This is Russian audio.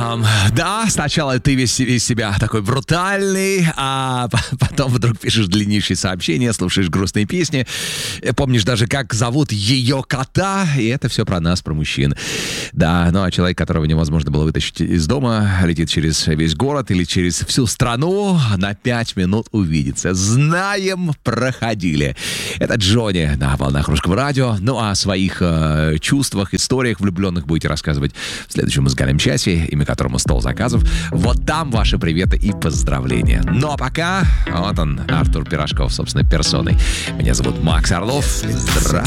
Да, сначала ты весь из себя такой брутальный, а потом вдруг пишешь длиннейшие сообщения, слушаешь грустные песни, помнишь даже, как зовут ее кота, и это все про нас, про мужчин. Да, ну а человек, которого невозможно было вытащить из дома, летит через весь город или через всю страну, на 5 минут увидеться. Знаем, проходили. Это Джонни на волнах Русского радио. Ну а о своих чувствах, историях влюбленных будете рассказывать в следующем музыкальном часе, имя которому «Стол заказов». Вот там ваши приветы и поздравления. Ну а пока, вот он, Артур Пирожков, собственной персоной. Меня зовут Макс Орлов. Здравствуйте.